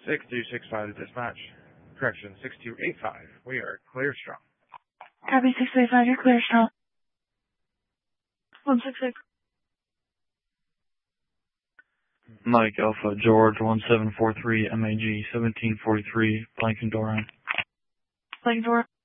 6265 to dispatch. Correction, 6285. We are clear strong. Copy 685, you're clear strong. 166. Mike Alpha George 1743 MAG 1743 Blankendoran. Blankendoran.